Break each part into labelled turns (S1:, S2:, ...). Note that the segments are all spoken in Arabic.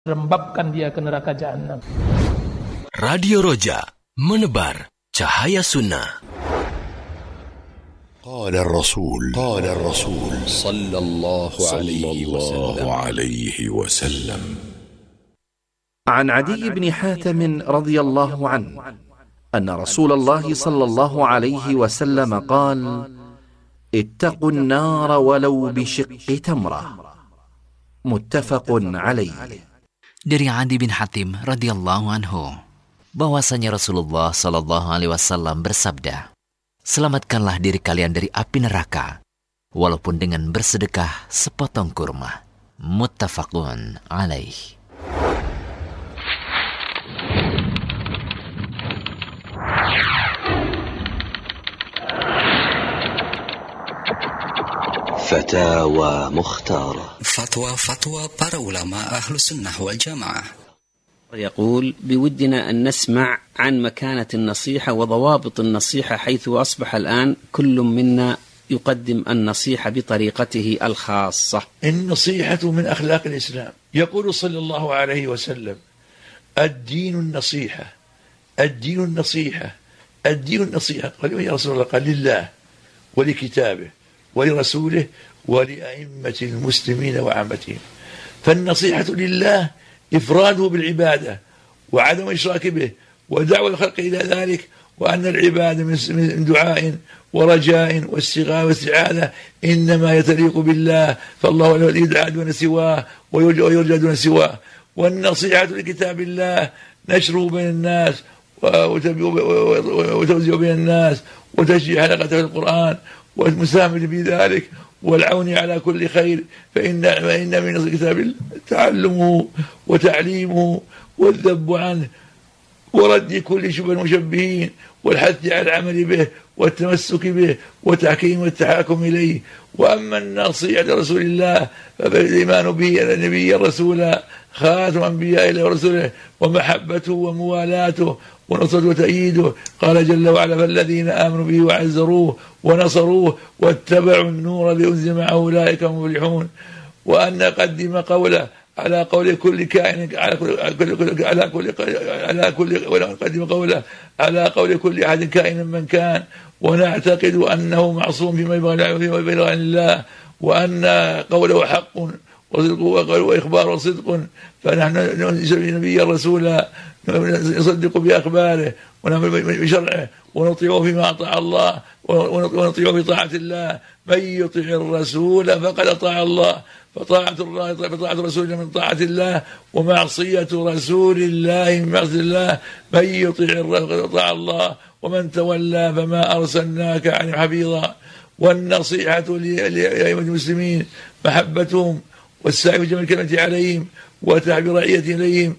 S1: merembabkan dia ke neraka Jahannam.
S2: Radio Roja, menebar cahaya sunnah.
S3: قال الرسول صلى الله عليه وسلم
S4: عن عدي بن حاتم رضي الله عنه أن رسول الله صلى الله عليه وسلم قال: اتقوا النار ولو بشق تمرة. متفق عليه.
S5: Dari Adi bin Hatim radhiyallahu anhu, bahwasanya Rasulullah sallallahu alaihi wasallam bersabda, selamatkanlah diri kalian dari api neraka, walaupun dengan bersedekah sepotong kurma. Muttafaqun alaih.
S2: Fatawa Mukhtar.
S6: فتوى para ulama أهل السنة والجماعة.
S7: يقول: بودنا أن نسمع عن مكانة النصيحة وضوابط النصيحة، حيث أصبح الآن كل منا يقدم النصيحة بطريقته الخاصة.
S8: النصيحة من أخلاق الإسلام. يقول صلى الله عليه وسلم: الدين النصيحة، الدين النصيحة، الدين النصيحة. قال: يا رسول الله؟ قال: لله ولكتابه ولرسوله ولأئمة المسلمين وعامتهم. فالنصيحة لله إفراده بالعبادة وعدم الإشراك به ودعوة الخلق إلى ذلك، وأن العبادة من دعاء ورجاء واستغاثة واستعاذة إنما يتليق بالله، فالله لا يدعى دون سواه ويرجى دون سواه. والنصيحة لكتاب الله نشره بين الناس وتوزيعه بين الناس وتشجيع حلقته في القرآن والمساهمة في ذلك والعون على كل خير، فإن من الكتاب تعلمه وتعليمه والذب عنه ورد كل شبه المشبهين والحث على العمل به والتمسك به وتحكيم والتحاكم إليه. وأما النصيحة لرسول الله فالإيمان به نبيا رسولا خاتم أنبياء الله ورسوله ومحبته وموالاته ونصرته وتأييده. قال جل وعلا: فالذين آمنوا به وعزروه ونصروه واتبعوا النور الذي معه أولئك هم المفلحون. وأن نقدم قوله على قول كل كائن ونقدم قوله على قول كل أحد كائن من كان، ونعتقد أنه معصوم فيما يبغى عن الله، وأن قوله حق وإخباره صدق، فنحن نسمي نبيا رسولا نصدق بأخباره ونعمل بشرعه ونطيعه فيما أطاع الله ونطيعه بطاعة الله. من يطع الرسول فقد أطاع الله، فطاعة الرسول من طاعة الله ومعصية رسول الله من معصية الله. من يطع الرسول فقد أطاع الله ومن تولى فما أرسلناك عنهم حفيظا. والنصيحة لأئمة المسلمين محبتهم والسعي بجمع الكلمة عليهم وتعبير رعيتهم إليهم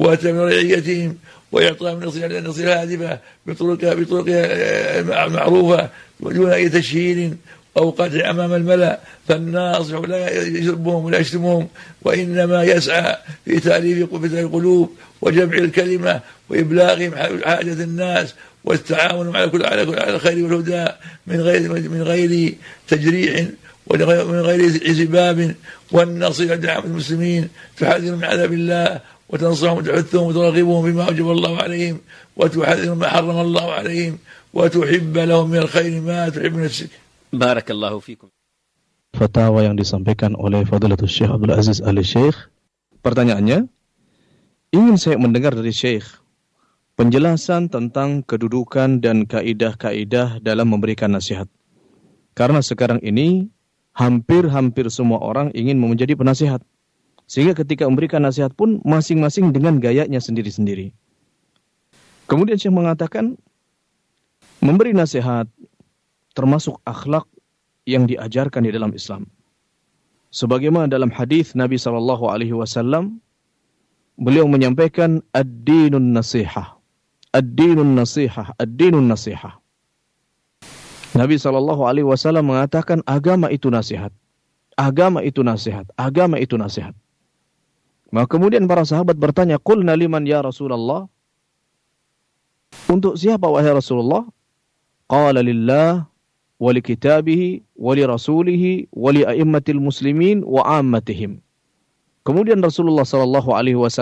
S8: رعيتهم وإعطاء النصيحة الهادفة بطرق معروفة ودون أي تشهير أو قدع أمام الملأ. فالناصح لا يسبهم ولا يشتمهم، وإنما يسعى في تأليف القلوب وجمع الكلمة وإبلاغهم حاجة الناس والتعاون على الخير والهدى من غير تجريح ومن غير سباب. والنصيحة لعامة المسلمين تحذر من عذاب الله وتنصحهم وتحثهم وترغبهم بما أوجب الله عليهم وتحذرهم ما حرم الله عليهم وتحب لهم من الخير ما تحب نفسك.
S7: بارك الله فيكم.
S9: Fatwa yang disampaikan oleh Fadilatul Syekh Abdul Aziz Ali Syekh. Pertanyaannya, ingin saya mendengar dari Syekh penjelasan tentang kedudukan dan kaidah-kaidah dalam memberikan nasihat. Karena sekarang ini hampir semua orang ingin menjadi penasihat. Sehingga ketika memberikan nasihat pun masing-masing dengan gayanya sendiri-sendiri. Kemudian Syekh mengatakan, memberi nasihat termasuk akhlak yang diajarkan di dalam Islam. Sebagaimana dalam hadis Nabi SAW, beliau menyampaikan ad-dinun nasihah. Ad-dinun nasihah, ad-dinun nasihah. Nabi SAW mengatakan agama itu nasihat. Agama itu nasihat. Agama itu nasihat. Maka kemudian para sahabat bertanya, qulna liman ya Rasulullah? Untuk siapa wahai Rasulullah? Qala lillah wa li kitabihi wa li rasulihi wa li a'immatil muslimin wa ammatihim. Kemudian Rasulullah SAW